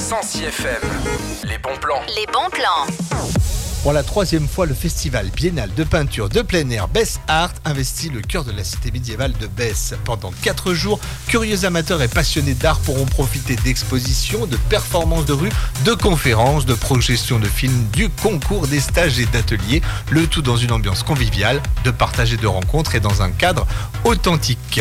106 FM. Les bons plans. Les bons plans. Pour la 3e fois, le festival biennal de peinture de plein air Bess Art investit le cœur de la cité médiévale de Bess. Pendant 4 jours, curieux amateurs et passionnés d'art pourront profiter d'expositions, de performances de rue, de conférences, de projections de films, du concours, des stages et d'ateliers, le tout dans une ambiance conviviale, de partage et de rencontres et dans un cadre authentique.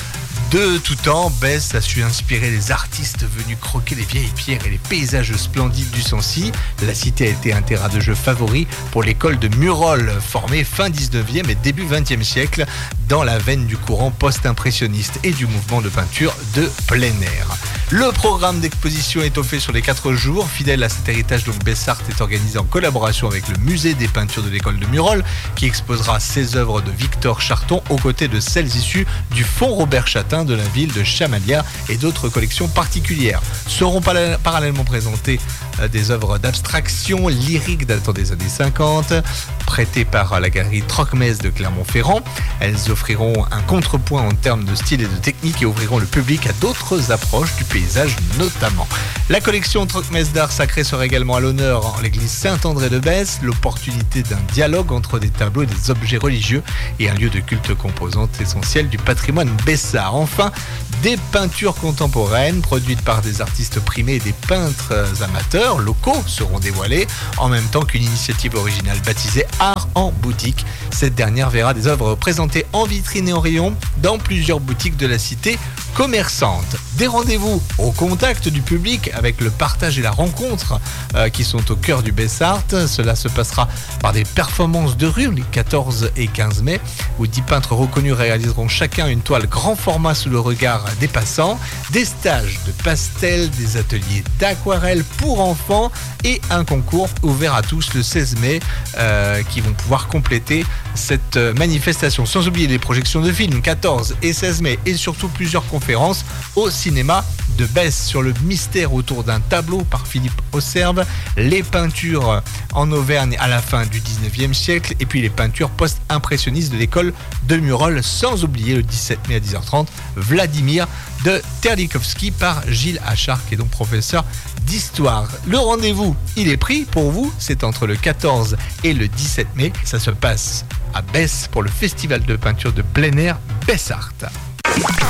De tout temps, Bess a su inspirer les artistes venus croquer les vieilles pierres et les paysages splendides du Sancy. La cité a été un terrain de jeu favori pour l'école de Murol, formée fin 19e et début 20e siècle dans la veine du courant post-impressionniste et du mouvement de peinture de plein air. Le programme d'exposition étoffé sur les 4 jours, fidèle à cet héritage, donc Bess Art est organisé en collaboration avec le musée des peintures de l'école de Murol, qui exposera ses œuvres de Victor Charton aux côtés de celles issues du fonds Robert Chatin de la ville de Chamalières et d'autres collections particulières. Seront parallèlement présentées des œuvres d'abstraction lyrique datant des années 50, prêtées par la galerie Trocmès de Clermont-Ferrand. Elles offriront un contrepoint en termes de style et de technique et ouvriront le public à d'autres approches du paysage notamment. La collection Trocmès d'art sacré sera également à l'honneur en l'église Saint-André de Bess, l'opportunité d'un dialogue entre des tableaux et des objets religieux et un lieu de culte composante essentielle du patrimoine bessard. Enfin, des peintures contemporaines produites par des artistes primés et des peintres amateurs locaux seront dévoilées, en même temps qu'une initiative originale baptisée Art en boutique. Cette dernière verra des œuvres présentées en vitrine et en rayon dans plusieurs boutiques de la cité commerçante. Des rendez-vous au contact du public avec le partage et la rencontre qui sont au cœur du Bess Art. Cela se passera par des performances de rue les 14 et 15 mai où 10 peintres reconnus réaliseront chacun une toile grand format sous le regard des passants, des stages de pastel, des ateliers d'aquarelle pour enfants et un concours ouvert à tous le 16 mai qui vont pouvoir compléter cette manifestation. Sans oublier les projections de films 14 et 16 mai et surtout plusieurs conférences au cinéma de Bess sur le mystère autour d'un tableau par Philippe Ausserbe, les peintures en Auvergne à la fin du 19e siècle et puis les peintures post-impressionnistes de l'école de Murol, sans oublier le 17 mai à 10h30 Vladimir de Terlikovski par Gilles Achard qui est donc professeur d'histoire. Le rendez-vous, il est pris pour vous, c'est entre le 14 et le 17 mai, ça se passe à Bess pour le festival de peinture de plein air Bess Art.